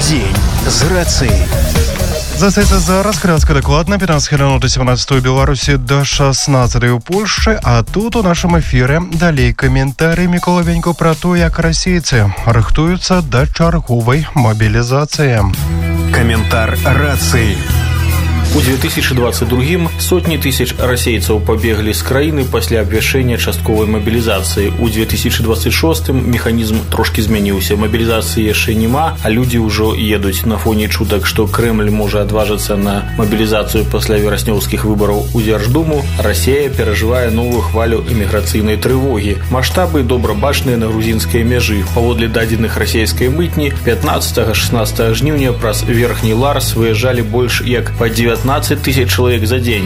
Дзень з рацыяй. Застаецца зараз крátка дакладна 15 хвілін до 17 у Беларусі до 16 у Польшчы, а тут у нашым эфіры далей каментарый Мікола Венько пра то, як расейцы рыхтуюцца да чарговай мобілізацыі. Каментар рацыі. У 2022 сотні тысяч расейцаў пабеглі з краіны пасля абвяшчэння частковай мабілізацыі. У 2026 механізм трошкі змяніўся. Мабілізацыі яшчэ няма, а людзі ўжо едуць. На фоне чутак, што Крэмль можа адважыцца на мабілізацыю пасля вераснёўскіх выбараў у Дзярждуму, Расія перажывае новую хвалю эміграцыйнай трывогі. Маштабы добра бачныя на грузінскай мяжы. Паводле дадзеных расійскай мытні, 15-16 жніўня праз верхні Ларс выязджалі больш як па 19 тысяч чалавек за дзень.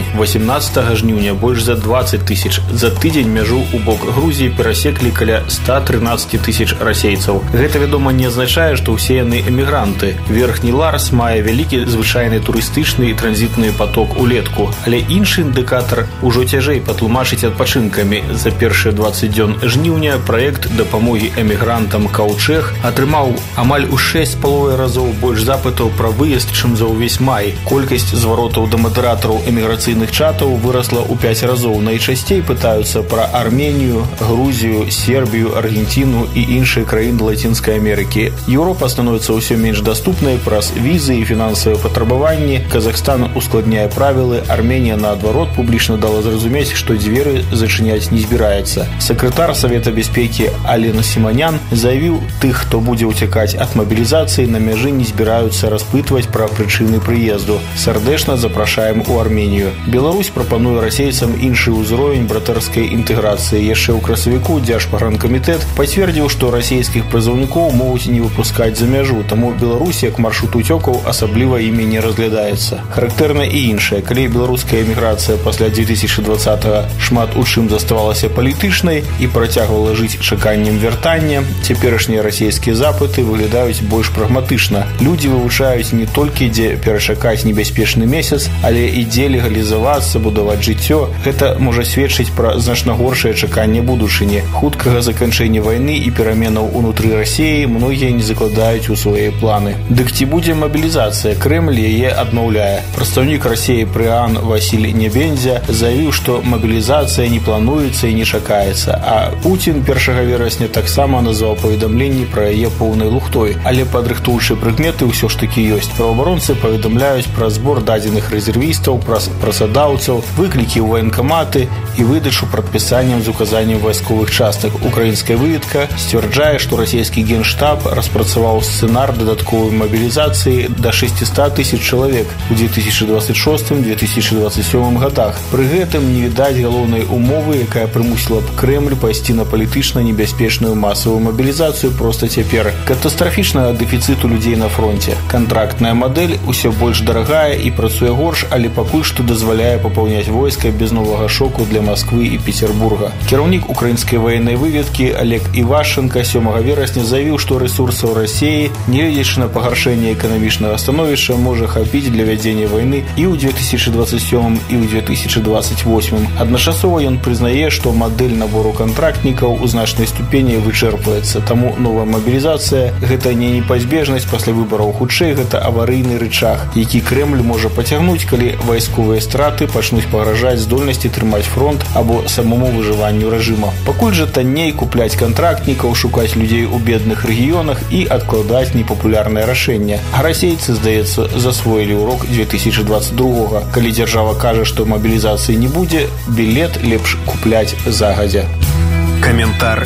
18 жніўня больш за 20 тысяч. За тыдзень мяжу ў бок Грузіі перасеклі каля 113 тысяч расейцаў. Гэта, вядома, не азначае, што ўсе яны эмігранты. Верхні Ларс мае вялікі звычайны турыстычны і транзітны паток улетку. Але іншы індыкатар ужо цяжэй патлумачыць адпачынкамі. За першыя 20 дзён жніўня праект дапамогі эмігрантам «Каўчэг» атрымаў амаль у 6,5 разоў больш запытаў пра выезд, чым за ўвесь май. Колькасць зваротаў да мадэратараў эміграцыйных чатаў вырасла ў 5 разоў. Найчасцей пытаюцца пра Арменію, Грузію, Сербію, Аргенціну і іншыя краіны Лацінскай Амерыкі. Еўропа становіцца ўсё менш даступнай праз візы і фінансавыя патрабаванні. Казахстан ускладняе правілы. Арменія, наадварот, публічна дала зразумець, што дзверы зачыняць не збіраецца. Сакратар Савета бяспекі Ален Сіманян заявіў, тых, хто будзе ўцякаць ад мабілізацыі, на мяжы не збіраюцца распытваць пра прычыны прыезду. Сардэчна запрашаем у Арменію. Беларусь прапануе расейцам іншы ўзровень братэрскай інтэграцыі. Яшчэ ў красавіку Дзяржпагранкамітэт пацвердзіў, што расійскіх прызыўнікоў могуць не выпускаць за мяжу, таму Беларусь як маршрут уцёкаў асабліва імі не разглядаецца. Характэрна і іншае. Калі беларуская эміграцыя пасля 2020-го шмат у чым заставалася палітычнай і працягвала жыць чаканнем вяртання, цяперашнія расійскія запыты выглядаюць больш прагматычна. Людзі вывучаюць не толькі, дзе перачакаць небяспечны месяц, але і дзе легалізавацца, будаваць жыццё. Гэта можа сведчыць пра значна горшае чаканне будучыні. Хуткага заканчэння вайны і пераменаў унутры Расіі многія не закладаюць у свае планы. Дык ці будзе мабілізацыя? Крэмль яе адмаўляе. Прадстаўнік Расіі пры ААН Васіль Небензя заявіў, што мабілізацыя не плануецца і не чакаецца, а Пуцін 1 верасня таксама назваў паведамленні пра яе поўнай лухтой. Але падрыхтуючыя прыкметы ўсё ж такі ёсць. Праваабаронцы паведамляюць пра збор дадзеных рэзервістаў, праз працадаўцаў, выклікі ў ваенкаматы і выдачу прадпісанням з указаннем вайсковых частак. Украінская выведка сцвярджае, што расійскі генштаб распрацаваў сцэнар дадатковай мабілізацыі да 600 тысяч чалавек у 2026-2027 годах. Пры гэтым не відаць галоўнай умовы, якая прымусіла б Крэмль пайсці на палітычна небяспечную масавую мабілізацыю проста цяпер. Катастрафічнага дэфіцыту людзей на фронте. Кантрактная мадэль усё больш дарагая і працуе горш, але пакуль што дазваляе папаўняць войска без новага шоку для Масквы і Петербурга. Кіраўнік украінскай ваеннай выведкі Олег Івашченка 7 верасня заявіў, што рэсурсаў Расіі, нягледзячы на пагаршэнне эканамічнага становішча, можа хапіць для вядзення вайны і ў 2027 і ў 2028. Адначасова ён прызнае, што мадэль набору кантрактнікаў у значнай ступені вычэрпваецца. Таму новая мабілізацыя – гэта не непазбежнасць пасля выбараў, хутчэй гэта аварыйны рычаг, які Крэмль можа пацягнуць, калі вайсковыя страты пачнуць пагражаць здольнасці трымаць фронт або самому выжыванню рэжыма. Пакуль жа танней купляць кантрактнікаў, шукаць людзей у бедных рэгіёнах і адкладаць непапулярнае рашэнне. А расейцы, здаецца, засвоілі ўрок 2022-го. Калі дзяржава кажа, што мабілізацыі не будзе, білет лепш купляць загадзя. Каментар